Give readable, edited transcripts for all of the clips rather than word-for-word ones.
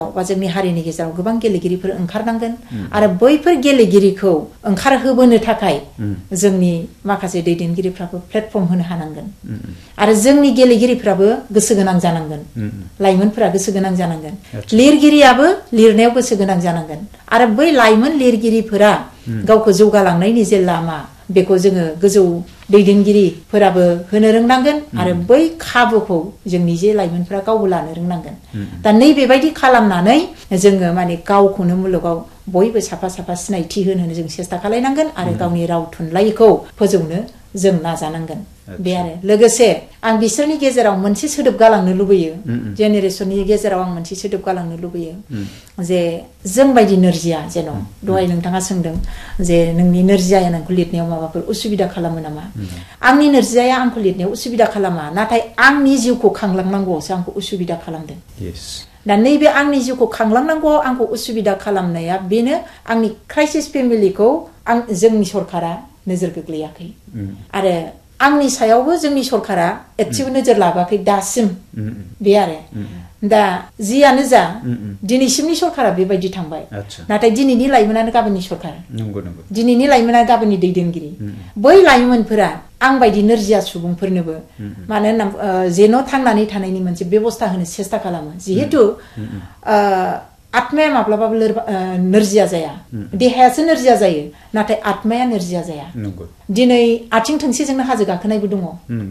बा जोंनि हारिनि गेजेराव गोबां गेलेगिरिफोर ओंखारनांगोन आरो बैफोर गेलेगिरिखौ ओंखारहोबोनो थाखाय जोंनि माखासे दैदेनगिरिफ्राबो प्लेटफर्म होनो हानांगोन आरो जोंनि गेलेगिरिफ्राबो गोसो गोनां जानांगोन लाइमोनफोरा गोसो गोनां जानांगोन लिरगिरियाबो लिरनायाव गोसो गोनां जानांगोन आरो बै लाइमोन लिरगिरिफोरा गावखौ जौगालांनायनि जे लामा बेखौ जोङो गोजौ दैदेनगिरिफोराबो होनो रोंनांगोन आरो बै खाबुखौ जोंनि जे लाइमोनफोरा गावबो लानो रोंनांगोन दा नैबेबायदि खालामनानै जोङो माने गावखौनो मुलुगाव बयबो साफा साफा सिनायथि होनो जों सेस्था खालायनांगोन आरो गावनि राव थुनलाइखौ फोजौनो जों नाजानांगोन बे आरो लोगोसे आं बिसोरनि गेजेराव मोनसे सोदोब गालांनो लुबैयो जेनेरेशननि गेजेराव आं मोनसे सोदोब गालांनो लुबैयो जे जों बायदि नोरजिया जेन' दहाय नोंथाङा सोंदों जे नोंनि नोरजियाया नोंखौ लिरनायाव माबाफोर उसुबिदा खालामो नामा आंनि नोरजियाया आंखौ लिरनायाव उसुबिदा खालामा नाथाय आंनि जिउखौ खांलांनांगौआवसो आंखौ उसुबिदा खालामदों दा नैबे आंनि जिउखौ खांलांनांगौ आंखौ उसुबिदा खालामनाया बेनो आंनि क्राइसिस फेमिलिखौ जोंनि सरकारा नोजोर गोग्लैयाखै आरो आंनि सायावबो जोंनि सरकारा एसेबो नोजोर लाबोआखै दासिम बे आरो दा जियानो जा दिनैसिमनि सरकारा बेबायदि थांबाय नाथाय दिनैनि लाइमोनानो गाबोननि सरकार दिनैनि लाइमोना गाबोननि दैदेनगिरि बै लाइमोनफोरा आं बायदि नोरजिया सुबुंफोरनोबो मानो होनना जेन' थांनानै थानायनि मोनसे बेबस्था होनो सेस्था खालामो जिहेतु आत्माया माब्लाबाबो नोरजिया जाया देहायासो नोरजिया जायो नाथाय आत्माया नोरजिया जाया दिनै आथिं थोंसेजोंनो हाजो गाखोनायबो दङ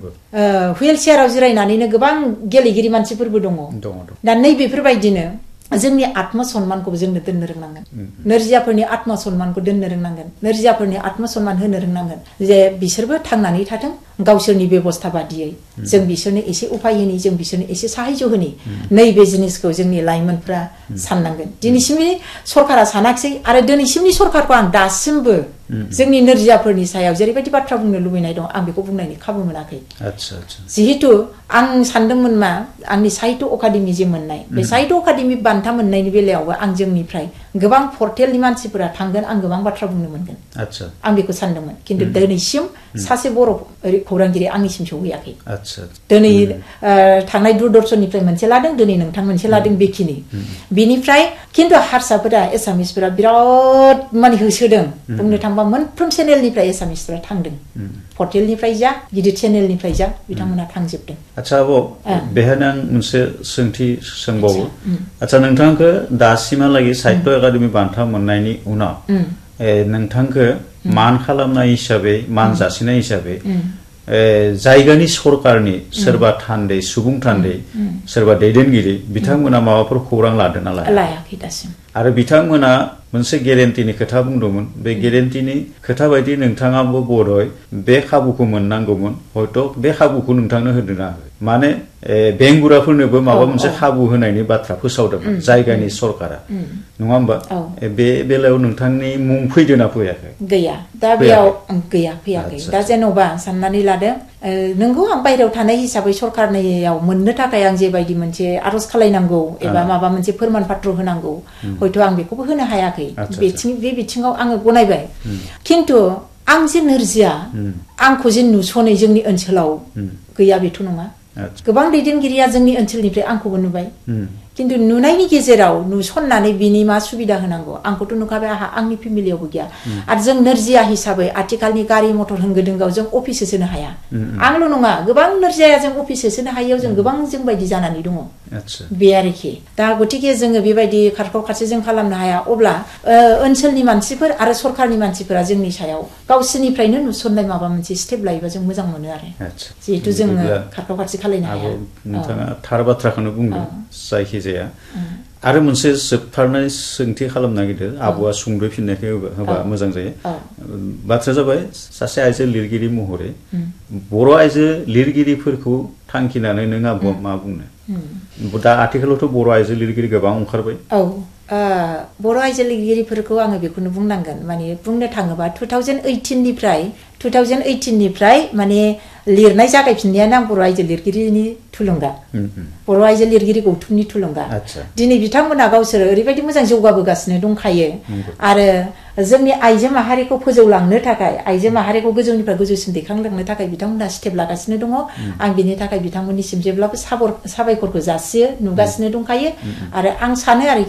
हुइल चेयाराव जिरायनानैनो गोबां गेलेगिरि मानसिफोरबो दङ दा नैबेफोरबायदिनो जोंनि आत्म सन्मानखौबो जोंनो दोननो रोंनांगोन नोरजियाफोरनि आत्म सन्मानखौ दोननो रोंनांगोन नोरजियाफोरनि आत्म सन्मान होनो रोंनांगोन जे बिसोरबो थांनानै थाथों गावसोरनि बेबस्था बादियै जों बिसोरनो एसे उपाय होनि जों बिसोरनो एसे साहायज होनि नैबे जिनिसखौ जोंनि लाइमोनफ्रा साननांगोन दिनैसिमनि सरकारा सानाखिसै आरो दिनैसिमनि सरकारखौ आं दासिमबो जोंनि नोरजियाफोरनि सायाव जेरैबायदि बाथ्रा बुंनो लुबैनाय दं आं बेखौ बुंनायनि खाबु मोनाखै जिहेतु आं सानदोंमोन मा आंनि साहित्य अकादेमि जे मोननाय बे साहित्य अकादेमि बान्था मोननायनि बेलायावबो आं जोंनिफ्राय गोबां पर्टेलनि मानसिफोरा थांगोन आं गोबां बाथ्रा बुंनो मोनगोन आं बेखौ सानदोंमोन खिन्थु दिनैसिम सासे बर' खौरांगिरि आंनिसिम सौहैयाखै दिनै थांनाय दूरदर्शननिफ्राय मोनसे लादों दिनै नोंथां मोनसे लादों बेखिनि बिनिफ्राय खिन्थु हारसाफोरा एसामिसफोरा बिराद माने होसोदों बुंनो थांबा मोनफ्रोम चेनेलनिफ्राय एसामिसफोरा थांदों पर्टेलनिफ्राय जा गिदिर चेनेलनिफ्राय जा बिथांमोना थांजोबदों आच्छा आब' बेहायनो आं मोनसे सोंथि सोंबावो आच्छा नोंथांखौ दासिमहालागै साहित्य एकाडेमि बान्था मोननायनि उनाव नोंथांखौ मान खालामनाय हिसाबै मान जासिनाय हिसाबै जायगानि सरकारनि सोरबा थान्दै सुबुं थान्दै सोरबा दैदेनगिरि बिथांमोना माबाफोर खौरां लादों ना लायाखै दासिम आरो बिथांमोना मोनसे गेरेन्टिनि खोथा बुंदोंमोन बे गेरेन्टिनि खोथा बायदि नोंथाङाबो बर'य बे खाबुखौ मोननांगौमोन हयथ' बे खाबुखौ नोंथांनो होदों ना माने बेंगुराफोरनोबो माबा मोनसे खाबु होनायनि बाथ्रा फोसावदोंमोन जायगानि सरकारा नङा होमबा बे बेलायाव नोंथांनि मुं फैदोंना फैयाखै गैया दा बेयाव गैया फैयाखै दा जेन'बा साननानै लादों नोंगौ आं बायहेरायाव थानाय हिसाबै सरकारनियाव मोननो थाखाय आं जेबायदि मोनसे आर'ज खालायनांगौ एबा माबा मोनसे फोरमान पत्र होनांगौ हयथ' आं बेखौबो होनो हायाखै बे बिथिङाव आङो गनायबाय खिन्थु आं जे नोरजिया आंखौ जे नुस'नै जोंनि ओनसोलाव गैया बेथ' नङा गोबां दैदेनगिरिया जोंनि ओनसोलनिफ्राय आंखौबो नुबाय खिन्थु नुनायनि गेजेराव नुसननानै बिनि मा सुबिदा होनांगौ आंखौथ' नुखाबाय आंहा आंनि फेमिलियावबो गैया आरो जों नोरजिया हिसाबै आथिखालनि गारि मटर होंगो दोंगोआव जों अफिस होसोनो हाया आंल' नङा गोबां नोरजिया जों अफिस होसोनो हायियाव जों गोबां जों बायदि जानानै दङ बे आरोखि दा गतिके जोङो बेबायदि खारखाव खारसि जों खालामनो हाया अब्ला ओनसोलनि मानसिफोर आरो सरकारनि मानसिफोरा जोंनि सायाव गावसोरनिफ्रायनो नुसननाय माबा मोनसे स्टेप लायोबा जों मोजां मोनो आरो जिहेथु जोङो खारखाव खारसि खालायनो हाया नोंथाङा थार बाथ्राखौनो बुंदों जायखि जाया आरो मोनसे जोबथारनाय सोंथि खालामनो नागिरदों आब'आ सुंद' फिननायखौ होबा मोजां जायो बाथ्राया जाबाय सासे आइजो लिरगिरि महरै बर' आइजो लिरगिरिफोरखौ थांखिनानै नों आब'आ मा बुंनो दा आथिखालावथ' बर' आइजो लिरगिरि गोबां ओंखारबाय बर' आइजो लिरगिरिफोरखौ आङो बेखौनो बुंनांगोन माने बुंनो थाङोबा 2018निफ्राय माने लिरनाय जागायफिननायानो आं बर' आइजो लिरगिरिनि थुलुंगा बर' आइजो लिरगिरि गौथुमनि थुलुंगा दिनै बिथांमोना गावसोर ओरैबायदि मोजां जौगाबोगासिनो दंखायो आरो जोंनि आइजो माहारिखौ फोजौलांनो थाखाय आइजो माहारिखौ गोजौनिफ्राय गोजौसिम दैखांलांनो थाखाय बिथांमोना स्टेप लागासिनो दङ आं बिनि थाखाय बिथांमोननिसिम जेब्लाबो साबायखरखौ जासियो नुगासिनो दंखायो आरो आं सानो आरोखि